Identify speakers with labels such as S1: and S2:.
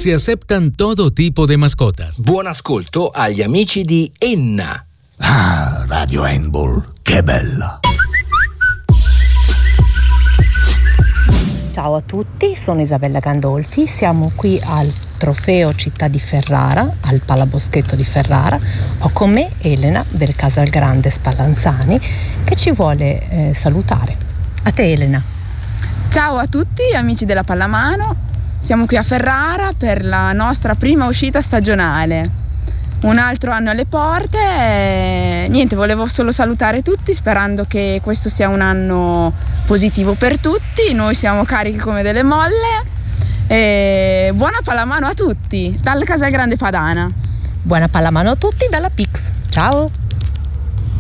S1: Se aceptan todo tipo de mascotas.
S2: Buon ascolto agli amici di Enna.
S3: Ah, Radio Handball, che bella!
S4: Ciao a tutti, sono Isabella Gandolfi, siamo qui al Trofeo Città di Ferrara, al Palaboschetto di Ferrara. Ho con me Elena del Casalgrande Spallanzani che ci vuole salutare. A te Elena.
S5: Ciao a tutti amici della pallamano, siamo qui a Ferrara per la nostra prima uscita stagionale. Un altro anno alle porte e niente, volevo solo salutare tutti sperando che questo sia un anno positivo per tutti. Noi siamo carichi come delle molle e buona pallamano a tutti dal Casalgrande Padana.
S4: Buona pallamano a tutti dalla Pix. Ciao!